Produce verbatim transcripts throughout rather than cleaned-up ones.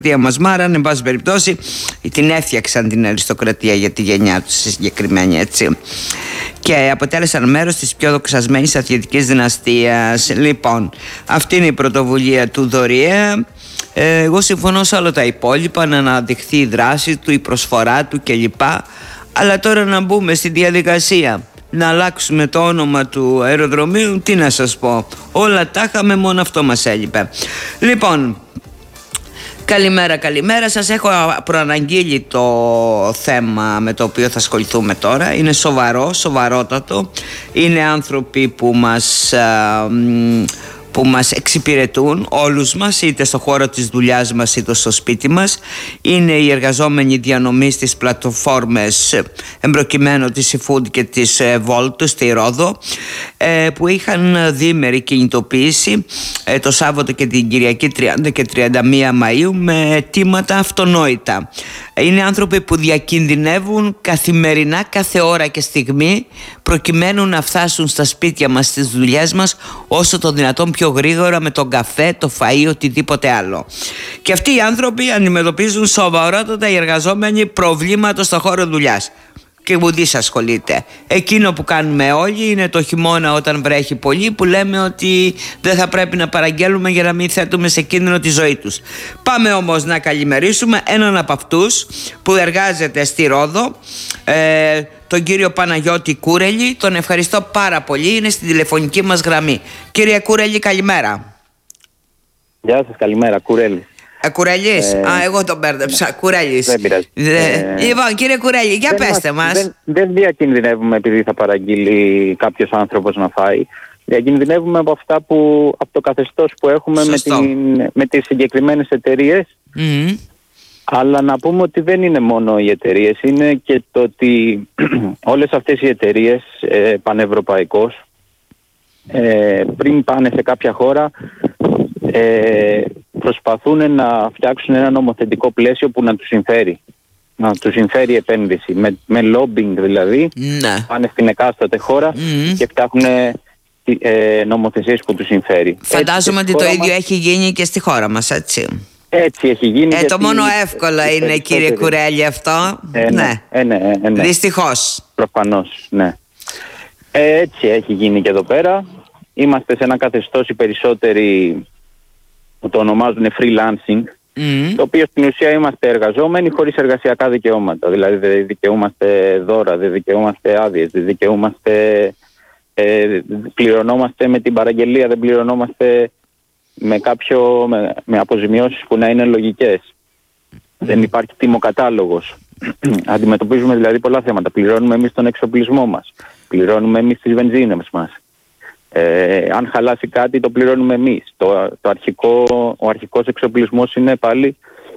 μας μάρανε, εν πάση περιπτώσει, την έφτιαξαν την αριστοκρατία για τη γενιά τους συγκεκριμένη, έτσι, και αποτέλεσαν μέρος της πιο δοξασμένης αθλητικής δυναστείας. Λοιπόν, αυτή είναι η πρωτοβουλία του Δωρία. ε, Εγώ συμφωνώ σε όλα τα υπόλοιπα, να αναδειχθεί η δράση του, η προσφορά του κλπ. Αλλά τώρα να μπούμε στη διαδικασία να αλλάξουμε το όνομα του αεροδρομίου, τι να σας πω, όλα τα είχαμε, μόνο αυτό μας έλειπε. Λοιπόν, καλημέρα, καλημέρα. Σας έχω προαναγγείλει το θέμα με το οποίο θα ασχοληθούμε τώρα. Είναι σοβαρό, σοβαρότατο. Είναι άνθρωποι που μας, που μας εξυπηρετούν όλους μας, είτε στο χώρο της δουλειάς μας είτε στο σπίτι μας. Είναι οι εργαζόμενοι διανομής στις πλατφόρμες, εμπροκειμένου της eFood και της Volt στη Ρόδο, που είχαν διήμερη κινητοποίηση το Σάββατο και την Κυριακή τριάντα και τριάντα μία Μαΐου με αιτήματα αυτονόητα. Είναι άνθρωποι που διακινδυνεύουν καθημερινά, κάθε ώρα και στιγμή, προκειμένου να φτάσουν στα σπίτια μας, στις δουλειές μας, όσο το δυνατόν πιο γρήγορα, με τον καφέ, το φαΐ, οτιδήποτε άλλο. Και αυτοί οι άνθρωποι αντιμετωπίζουν σοβαρότατα οι εργαζόμενοι προβλήματα στο χώρο δουλειάς. Και ουδής ασχολείται. Εκείνο που κάνουμε όλοι είναι το χειμώνα, όταν βρέχει πολύ, που λέμε ότι δεν θα πρέπει να παραγγέλουμε για να μην θέτουμε σε κίνδυνο τη ζωή τους. Πάμε όμως να καλημερίσουμε έναν από αυτούς που εργάζεται στη Ρόδο, ε, τον κύριο Παναγιώτη Κούρελη. Τον ευχαριστώ πάρα πολύ, είναι στην τηλεφωνική μας γραμμή. Κύριε Κούρελη, καλημέρα. Γεια σας, καλημέρα, Κουρέλη. Ε, Κουρέλης, ε, α, εγώ τον μπέρδεψα. Κουρέλης. Δεν πειράζει. Ε, λοιπόν, κύριε Κουρέλη, για δεν πέστε μας. Δεν, δεν διακινδυνεύουμε επειδή θα παραγγείλει κάποιος άνθρωπος να φάει. Διακινδυνεύουμε από αυτά που, από το καθεστώς που έχουμε με, την, με τις συγκεκριμένες εταιρείες. Mm. Αλλά να πούμε ότι δεν είναι μόνο οι εταιρείες, είναι και το ότι όλες αυτές οι εταιρείες ε, πανευρωπαϊκώς, ε, πριν πάνε σε κάποια χώρα, ε, προσπαθούν να φτιάξουν ένα νομοθετικό πλαίσιο που να τους συμφέρει. Να τους συμφέρει επένδυση. Με, με lobbying δηλαδή, ναι. Πάνε στην εκάστοτε χώρα mm. και φτιάχνουν ε, νομοθεσίες που τους συμφέρει. Φαντάζομαι ότι το ίδιο μας... έχει γίνει και στη χώρα μας, έτσι. Έτσι έχει γίνει. Ε, το μόνο εύκολο είναι, είναι κύριε Κουρέλη, αυτό. Ε, ναι. Ε, ναι, ε, ναι. Δυστυχώς. Προφανώς, ναι. Ε, έτσι έχει γίνει και εδώ πέρα. Είμαστε σε ένα καθεστώς οι περισσότεροι που το ονομάζουν freelancing, mm. το οποίο στην ουσία είμαστε εργαζόμενοι χωρίς εργασιακά δικαιώματα. Δηλαδή δεν δικαιούμαστε δώρα, δεν δικαιούμαστε άδειες, δεν δικαιούμαστε, ε, πληρωνόμαστε με την παραγγελία, δεν πληρωνόμαστε με, κάποιο, με, με αποζημιώσεις που να είναι λογικές. Mm. Δεν υπάρχει τιμοκατάλογος. Αντιμετωπίζουμε δηλαδή πολλά θέματα. Πληρώνουμε εμείς τον εξοπλισμό μας, πληρώνουμε εμείς τις βενζίνες μας. Ε, αν χαλάσει κάτι το πληρώνουμε εμείς. Το, το αρχικό, ο αρχικός εξοπλισμός είναι πάλι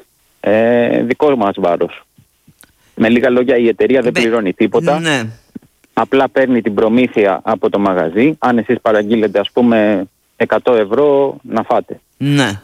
ε, δικό μας βάρος. Με λίγα λόγια, η εταιρεία δεν πληρώνει τίποτα. Ναι. Απλά παίρνει την προμήθεια από το μαγαζί. Αν εσείς παραγγείλετε, ας πούμε, εκατό ευρώ να φάτε, ναι.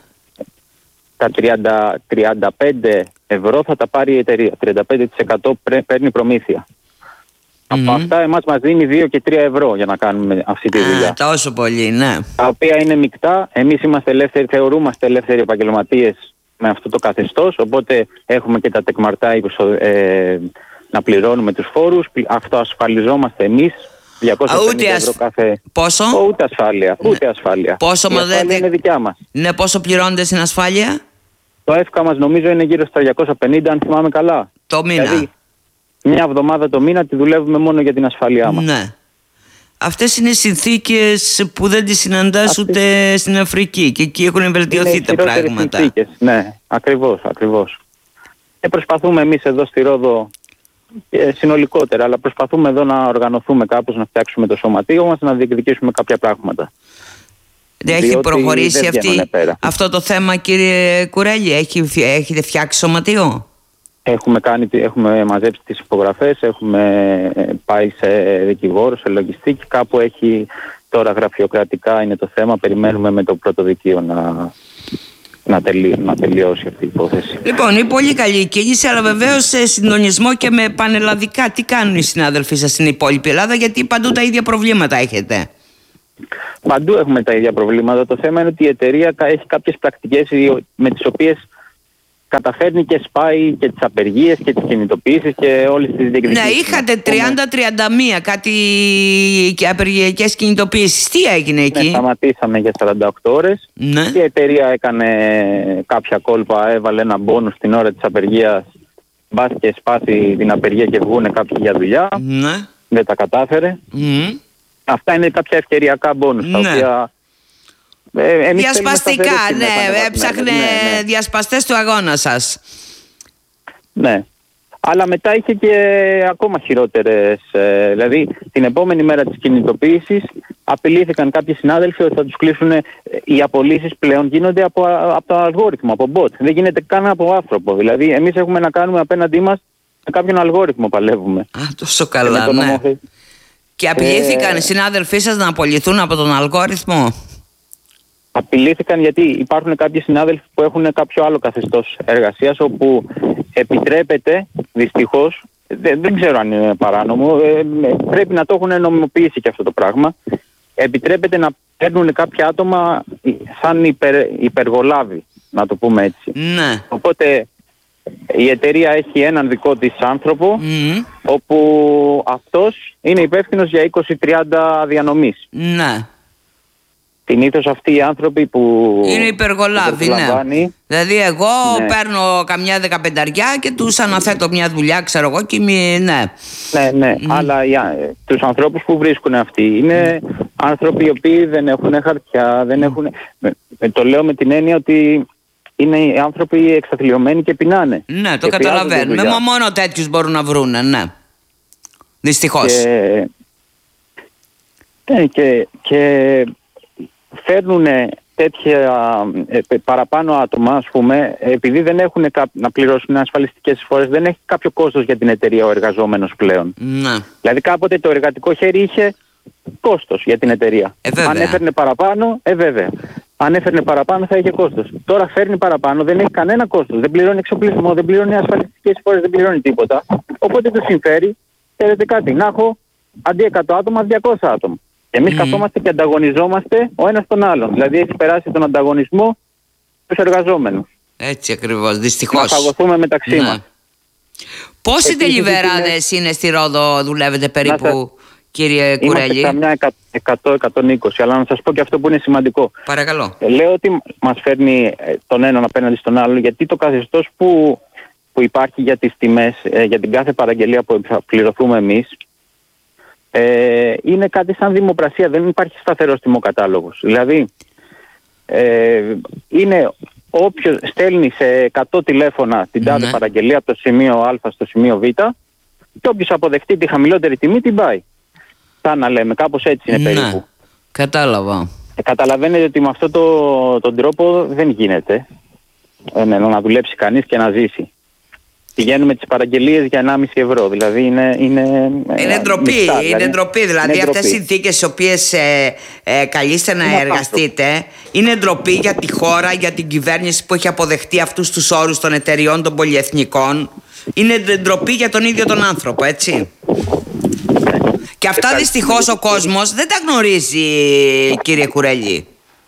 τα τριάντα, τριάντα πέντε ευρώ θα τα πάρει η εταιρεία. τριάντα πέντε τοις εκατό παίρνει προμήθεια. Mm. Από αυτά εμάς μας δίνει δύο και τρία ευρώ για να κάνουμε αυτή τη δουλειά. Α, τόσο πολύ, ναι. Τα οποία είναι μεικτά. Εμείς είμαστε ελεύθεροι, θεωρούμαστε ελεύθεροι επαγγελματίες με αυτό το καθεστώς. Οπότε έχουμε και τα τεκμαρτά ε, να πληρώνουμε τους φόρους. Αυτό ασφαλιζόμαστε εμείς. διακόσια πενήντα ευρώ κάθε. Πόσο? Ο, ούτε ασφάλεια. Ναι. Ούτε ασφάλεια. Πόσο? Η ασφάλεια δε... είναι δικιά μας. Ναι, πόσο πληρώνετε στην ασφάλεια? Το εύκα μας νομίζω είναι γύρω στα διακόσια πενήντα, αν θυμάμαι καλά. Το μήνα. Δηλαδή, μια εβδομάδα το μήνα τη δουλεύουμε μόνο για την ασφαλειά μας. Ναι. Αυτές είναι συνθήκες που δεν τις συναντάς Αυτές... ούτε στην Αφρική, και εκεί έχουν βελτιωθεί είναι τα πράγματα. Συνθήκες. Ναι, ακριβώς, ακριβώς. Και προσπαθούμε εμείς εδώ στη Ρόδο και συνολικότερα, αλλά προσπαθούμε εδώ να οργανωθούμε κάπως, να φτιάξουμε το σωματείο μας, να διεκδικήσουμε κάποια πράγματα. Έχει Διότι προχωρήσει αυτή, αυτό το θέμα, κύριε Κουρέλη? Έχει, έχετε φτιάξει σωματείο? Έχουμε, κάνει, έχουμε μαζέψει τις υπογραφές, έχουμε πάει σε δικηγόρο, σε λογιστή, και κάπου έχει τώρα γραφειοκρατικά είναι το θέμα. Περιμένουμε με το πρώτο δικείο να, να, τελει, να τελειώσει αυτή η υπόθεση. Λοιπόν, είναι πολύ καλή κίνηση, αλλά βεβαίως σε συντονισμό και με πανελλαδικά. Τι κάνουν οι συνάδελφοι σας στην υπόλοιπη Ελλάδα, γιατί παντού τα ίδια προβλήματα έχετε? Παντού έχουμε τα ίδια προβλήματα. Το θέμα είναι ότι η εταιρεία έχει κάποιες πρακτικές με τις οποίες καταφέρνει και σπάει και τις απεργίες και τις κινητοποιήσεις και όλες τις διεκδικήσεις. Ναι, είχατε τριάντα τριάντα μία κάτι και απεργιακές κινητοποιήσεις. Τι έγινε εκεί? Ναι, σταματήσαμε για σαράντα οκτώ ώρες. Ναι. Η εταιρεία έκανε κάποια κόλπα, έβαλε ένα μπόνους την ώρα της απεργίας. Μπας και σπάσει την απεργία και βγουν κάποιοι για δουλειά. Ναι. Δεν τα κατάφερε. Mm. Αυτά είναι κάποια ευκαιριακά μπόνους, Ναι. τα οποία... Ε, διασπαστικά, ναι, έψαχνε ναι, ναι. διασπαστές του αγώνα σας. Ναι. Αλλά μετά είχε και ακόμα χειρότερες, ε, δηλαδή την επόμενη μέρα της κινητοποίησης απειλήθηκαν κάποιοι συνάδελφοι ότι θα τους κλείσουν. Οι απολύσεις πλέον γίνονται από, από το αλγόριθμο, από bot. Δεν γίνεται καν από άνθρωπο. Δηλαδή εμείς έχουμε να κάνουμε απέναντί μας με κάποιον αλγόριθμο, παλεύουμε. Α, τόσο καλά, ναι. Νομοθέ... Και απειλήθηκαν ε... οι συνάδελφοί σας να απολυθούν από τον αλγόριθμο? Απειλήθηκαν γιατί υπάρχουν κάποιοι συνάδελφοι που έχουν κάποιο άλλο καθεστώς εργασίας, όπου επιτρέπεται, δυστυχώς, δεν, δεν ξέρω αν είναι παράνομο, ε, πρέπει να το έχουν νομιμοποιήσει και αυτό το πράγμα, επιτρέπεται να παίρνουν κάποια άτομα σαν υπερ, υπεργολάβοι, να το πούμε έτσι. Ναι. Οπότε η εταιρεία έχει έναν δικό της άνθρωπο, mm. όπου αυτός είναι υπεύθυνος για είκοσι τριάντα διανομής. Ναι. Συνήθως αυτοί οι άνθρωποι που είναι υπεργολάβοι, ναι. Δηλαδή εγώ ναι. παίρνω καμιά δεκαπενταριά και τους αναθέτω μια δουλειά, ξέρω εγώ, και μη, ναι. Ναι, ναι, mm. αλλά για, τους ανθρώπους που βρίσκουν αυτοί είναι mm. άνθρωποι οι οποίοι δεν έχουν χαρτιά, δεν έχουν... Το λέω με την έννοια ότι είναι άνθρωποι εξαθλιωμένοι και πεινάνε. Ναι, το καταλαβαίνουμε. Μα μόνο τέτοιους μπορούν να βρούνε, ναι. Δυστυχώς. Και, ναι, και, και φέρνουν τέτοια ε, παραπάνω άτομα, ας πούμε, επειδή δεν έχουν κά, να πληρώσουν ασφαλιστικές εισφορές, δεν έχει κάποιο κόστος για την εταιρεία ο εργαζόμενος πλέον. Ναι. Δηλαδή κάποτε το εργατικό χέρι είχε κόστος για την εταιρεία. Ε, Αν έφερνε παραπάνω, ε βέβαια. Αν έφερνε παραπάνω θα είχε κόστος. Τώρα φέρνει παραπάνω, δεν έχει κανένα κόστος. Δεν πληρώνει εξοπλισμό, δεν πληρώνει ασφαλιστικές εισφορές, δεν πληρώνει τίποτα. Οπότε του συμφέρει, θέλετε κάτι, να έχω αντί εκατό άτομα, διακόσια άτομα. Εμείς mm. καθόμαστε και ανταγωνιζόμαστε ο ένας τον άλλον. Δηλαδή έχει περάσει τον ανταγωνισμό στους εργαζόμενους. Έτσι ακριβώς, δυστυχώς. Να φαγωθούμε μεταξύ ναι. μας. Πόσοι τελιβεράδες είναι... είναι στη Ρόδο, δουλεύετε περίπου, σας... κύριε Κουρέλη? Είμαστε καμιά εκατό με εκατόν είκοσι, αλλά να σας πω και αυτό που είναι σημαντικό. Παρακαλώ. Ε, λέω ότι μας φέρνει τον έναν απέναντι στον άλλον, γιατί το καθεστώς που, που υπάρχει για τις τιμές, ε, για την κάθε παραγγελία που θα πληρωθούμε εμείς, Ε, είναι κάτι σαν δημοπρασία, δεν υπάρχει σταθερός τιμοκατάλογος. Δηλαδή ε, είναι όποιος στέλνει σε εκατό τηλέφωνα την τάδε ναι. παραγγελία από το σημείο Α στο σημείο Β, και όποιος αποδεχτεί τη χαμηλότερη τιμή την πάει. Θα να λέμε, κάπως έτσι είναι ναι. περίπου. Κατάλαβα. Ε, καταλαβαίνετε ότι με αυτόν το, τον τρόπο δεν γίνεται ε, ναι, να δουλέψει κανείς και να ζήσει. Πηγαίνουμε τις παραγγελίες για ενάμιση ευρώ, δηλαδή είναι... Είναι, είναι ντροπή, μισθά, δηλαδή. είναι ντροπή, δηλαδή είναι αυτές οι συνθήκες στις οποίες ε, ε, καλείστε να είναι εργαστείτε, αυτό. Είναι ντροπή για τη χώρα, για την κυβέρνηση που έχει αποδεχτεί αυτούς τους όρους των εταιριών, των πολυεθνικών. Είναι ντροπή για τον ίδιο τον άνθρωπο, έτσι. Και αυτά δυστυχώς ο κόσμος δεν τα γνωρίζει, κύριε Κουρέλη.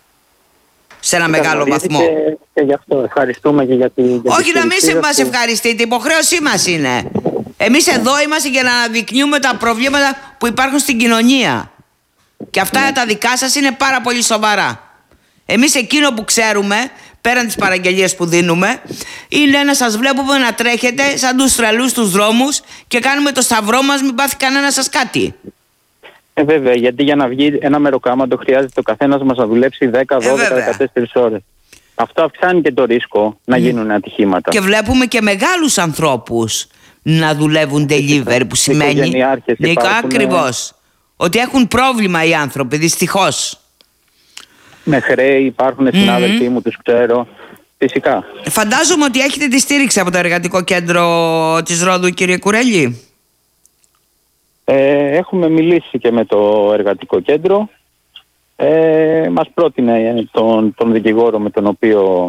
Σε ένα μεγάλο βαθμό. Και, και γι' αυτό ευχαριστούμε και για τη. Για Όχι τη να μην σε μας που... ευχαριστείτε, η υποχρέωσή μας είναι. Εμείς εδώ είμαστε για να αναδεικνύουμε τα προβλήματα που υπάρχουν στην κοινωνία. Και αυτά ναι. τα δικά σας είναι πάρα πολύ σοβαρά. Εμείς εκείνο που ξέρουμε, πέραν τις παραγγελίες που δίνουμε, είναι να σας βλέπουμε να τρέχετε σαν τους τρελούς στους δρόμους και κάνουμε το σταυρό μας, μην πάθει κανένα σας κάτι. Ε, βέβαια, γιατί για να βγει ένα μεροκάματο χρειάζεται ο καθένας μας να δουλέψει δέκα, δώδεκα, δεκατέσσερις ώρες. Αυτό αυξάνει και το ρίσκο να γίνουν ατυχήματα. Και βλέπουμε και μεγάλους ανθρώπους να δουλεύουν delivery, που σημαίνει ναι, ακριβώς ότι έχουν πρόβλημα οι άνθρωποι, δυστυχώς. Με χρέη, υπάρχουν συνάδελφοί mm-hmm. μου, τους ξέρω. Φυσικά. Φαντάζομαι ότι έχετε τη στήριξη από το εργατικό κέντρο της Ρόδου, κύριε Κουρέλη. Ε, έχουμε μιλήσει και με το εργατικό κέντρο. Ε, μας πρότεινε τον, τον δικηγόρο με τον οποίο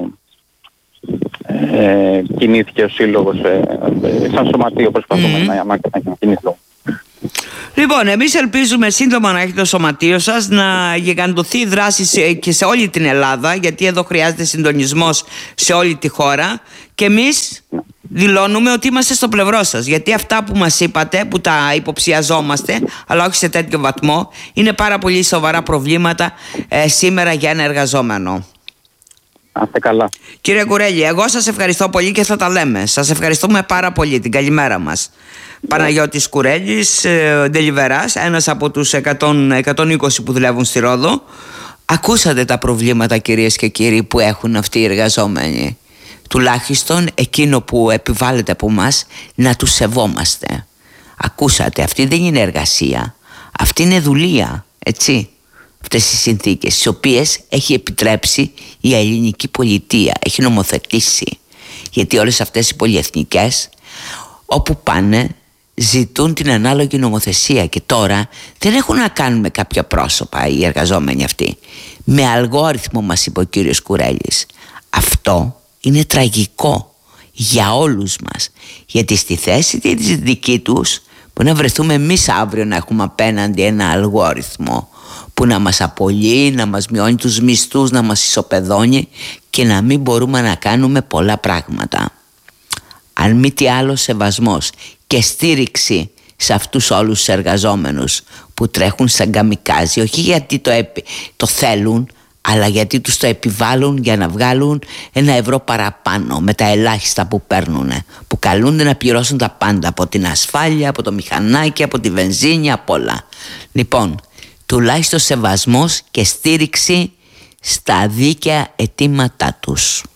ε, κινήθηκε ο σύλλογος. Ε, ε, σαν σωματείο προσπαθούμε mm-hmm. να, να, να κινηθούμε. Λοιπόν, εμείς ελπίζουμε σύντομα να έχετε το σωματείο σας, να γιγαντωθεί η δράση και σε όλη την Ελλάδα, γιατί εδώ χρειάζεται συντονισμός σε όλη τη χώρα, και εμείς δηλώνουμε ότι είμαστε στο πλευρό σας, γιατί αυτά που μας είπατε, που τα υποψιαζόμαστε, αλλά όχι σε τέτοιο βαθμό, είναι πάρα πολύ σοβαρά προβλήματα ε, σήμερα για ένα εργαζόμενο. Άστε καλά. Κύριε Κουρέλη, εγώ σας ευχαριστώ πολύ και θα τα λέμε. Σας ευχαριστούμε πάρα πολύ. Την καλημέρα μας. Yeah. Παναγιώτης Κουρέλης, Ντελιβεράς, ένας από τους εκατό, εκατόν είκοσι που δουλεύουν στη Ρόδο. Ακούσατε τα προβλήματα, κυρίες και κύριοι, που έχουν αυτοί οι εργαζόμενοι. Τουλάχιστον εκείνο που επιβάλλεται από μας, να τους σεβόμαστε. Ακούσατε, αυτή δεν είναι εργασία. Αυτή είναι δουλεία, έτσι. Αυτές οι συνθήκες, τις οποίες έχει επιτρέψει η ελληνική πολιτεία, έχει νομοθετήσει. Γιατί όλες αυτές οι πολυεθνικές, όπου πάνε, ζητούν την ανάλογη νομοθεσία, και τώρα δεν έχουν να κάνουν με κάποια πρόσωπα οι εργαζόμενοι αυτοί. Με αλγόριθμο, μας είπε ο κύριος Κουρέλης. Αυτό είναι τραγικό για όλους μας, γιατί στη θέση της δική τους μπορεί να βρεθούμε εμείς αύριο να έχουμε απέναντι ένα αλγόριθμο που να μας απολύει, να μας μειώνει τους μισθούς, να μας ισοπεδώνει και να μην μπορούμε να κάνουμε πολλά πράγματα. Αν μη τι άλλο, σεβασμός και στήριξη σε αυτούς όλους τους εργαζόμενους που τρέχουν σαν καμικάζι, όχι γιατί το, επι... το θέλουν, αλλά γιατί τους το επιβάλλουν για να βγάλουν ένα ευρώ παραπάνω με τα ελάχιστα που παίρνουν, που καλούνται να πληρώσουν τα πάντα, από την ασφάλεια, από το μηχανάκι, από τη βενζίνη, από όλα. Λοιπόν, τουλάχιστον σεβασμός και στήριξη στα δίκαια αιτήματά τους.